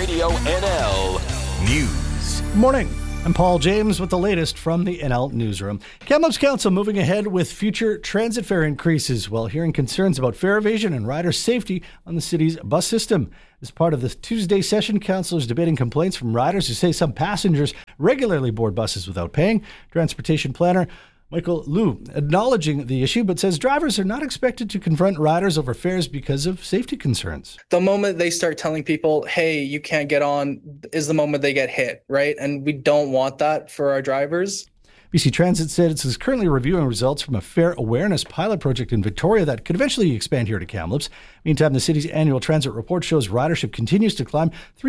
Radio NL News. Good morning. I'm Paul James with the latest from the NL Newsroom. Kamloops Council moving ahead with future transit fare increases while hearing concerns about fare evasion and rider safety on the city's bus system. As part of the Tuesday session, councillors debating complaints from riders who say some passengers regularly board buses without paying. Transportation planner Michael Liu acknowledging the issue, but says drivers are not expected to confront riders over fares because of safety concerns. The moment they start telling people, hey, you can't get on, is the moment they get hit, right? And we don't want that for our drivers. BC Transit said it is currently reviewing results from a fare awareness pilot project in Victoria that could eventually expand here to Kamloops. Meantime, the city's annual transit report shows ridership continues to climb.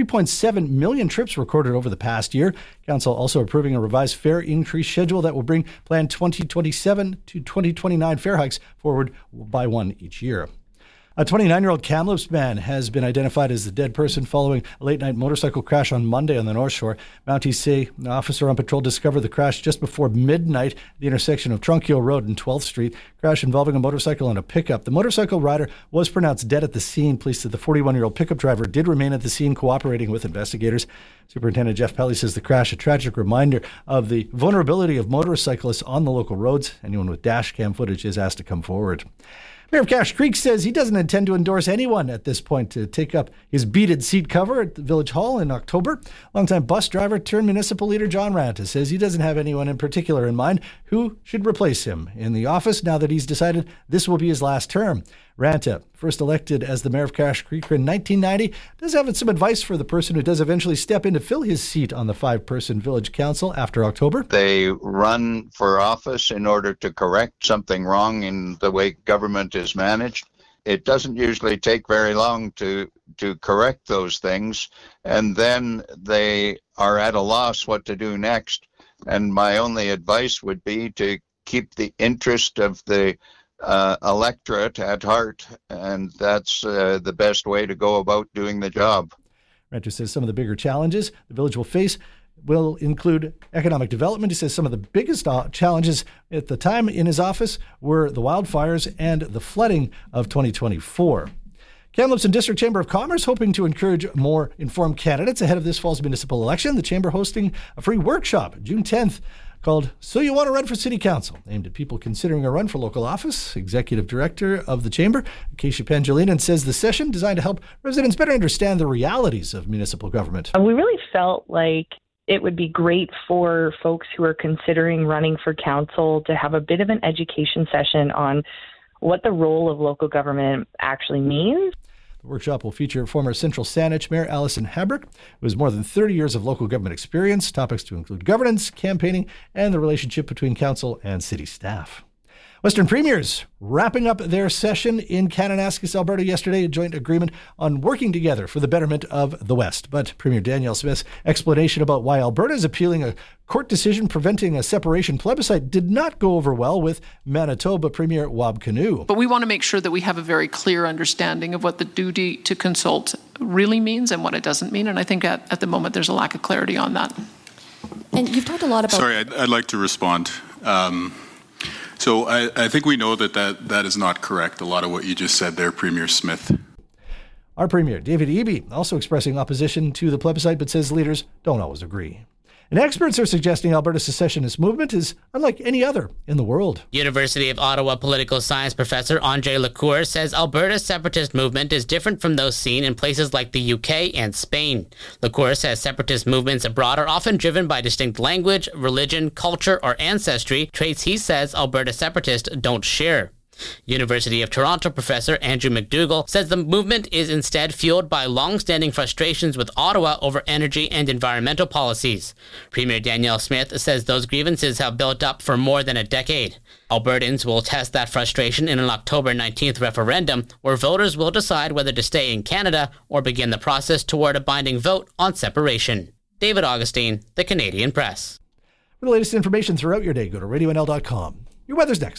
3.7 million trips recorded over the past year. Council also approving a revised fare increase schedule that will bring planned 2027 to 2029 fare hikes forward by one each year. A 29-year-old Kamloops man has been identified as the dead person following a late-night motorcycle crash on Monday on the North Shore. Mounties say an officer on patrol discovered the crash just before midnight at the intersection of Trunk Hill Road and 12th Street. Crash involving a motorcycle and a pickup. The motorcycle rider was pronounced dead at the scene. Police said the 41-year-old pickup driver did remain at the scene cooperating with investigators. Superintendent Jeff Pelly says the crash a tragic reminder of the vulnerability of motorcyclists on the local roads. Anyone with dash cam footage is asked to come forward. Mayor of Cache Creek says he doesn't intend to endorse anyone at this point to take up his beaded seat cover at the Village Hall in October. Longtime bus driver turned municipal leader John Ranta says he doesn't have anyone in particular in mind who should replace him in the office now that he's decided this will be his last term. Ranta, first elected as the mayor of Cache Creek in 1990, does have some advice for the person who does eventually step in to fill his seat on the 5-person village council after October. They run for office in order to correct something wrong in the way government is managed. It doesn't usually take very long to correct those things, and then they are at a loss what to do next. And my only advice would be to keep the interest of the electorate at heart, and that's the best way to go about doing the job. Renter says some of the bigger challenges the village will face will include economic development. He says some of the biggest challenges at the time in his office were the wildfires and the flooding of 2024. Kamloops and District Chamber of Commerce hoping to encourage more informed candidates ahead of this fall's municipal election. The Chamber hosting a free workshop June 10th called So You Want to Run for City Council, aimed at people considering a run for local office. Executive Director of the Chamber, Acacia Pangilinan, says the session designed to help residents better understand the realities of municipal government. We really felt like it would be great for folks who are considering running for council to have a bit of an education session on what the role of local government actually means. The workshop will feature former Central Saanich Mayor Alison Habrick, who has more than 30 years of local government experience. Topics to include governance, campaigning, and the relationship between council and city staff. Western Premiers wrapping up their session in Kananaskis, Alberta yesterday, a joint agreement on working together for the betterment of the West. But Premier Danielle Smith's explanation about why Alberta is appealing a court decision preventing a separation plebiscite did not go over well with Manitoba Premier Wab Kinew. But we want to make sure that we have a very clear understanding of what the duty to consult really means and what it doesn't mean. And I think at the moment there's a lack of clarity on that. And you've talked a lot about... Sorry, I'd like to respond. So I think we know that is not correct, a lot of what you just said there, Premier Smith. Our Premier, David Eby, also expressing opposition to the plebiscite, but says leaders don't always agree. And experts are suggesting Alberta's secessionist movement is unlike any other in the world. University of Ottawa political science professor Andre Lacour says Alberta's separatist movement is different from those seen in places like the UK and Spain. Lacour says separatist movements abroad are often driven by distinct language, religion, culture, or ancestry, traits he says Alberta separatists don't share. University of Toronto professor Andrew McDougall says the movement is instead fueled by long-standing frustrations with Ottawa over energy and environmental policies. Premier Danielle Smith says those grievances have built up for more than a decade. Albertans will test that frustration in an October 19th referendum where voters will decide whether to stay in Canada or begin the process toward a binding vote on separation. David Augustine, The Canadian Press. For the latest information throughout your day, go to radionl.com. Your weather's next.